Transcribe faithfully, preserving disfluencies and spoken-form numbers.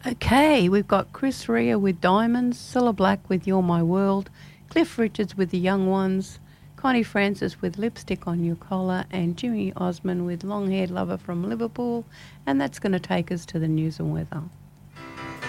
Okay, we've got Chris Rea with Diamonds, Cilla Black with You're My World, Cliff Richards with The Young Ones, Connie Francis with Lipstick on Your Collar, and Jimmy Osmond with Long Haired Lover from Liverpool. And that's going to take us to the news and weather.